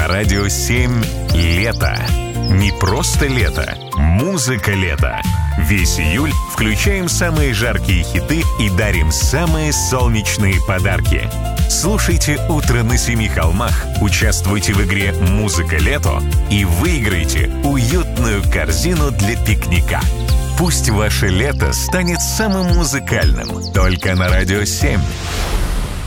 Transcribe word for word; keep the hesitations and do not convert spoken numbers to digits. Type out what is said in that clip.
На Радио семь лето. Не просто лето, музыка лета. Весь июль включаем самые жаркие хиты и дарим самые солнечные подарки. Слушайте «Утро на семи холмах», участвуйте в игре «Музыка лето» и выиграйте уютную корзину для пикника. Пусть ваше лето станет самым музыкальным. Только на Радио семь.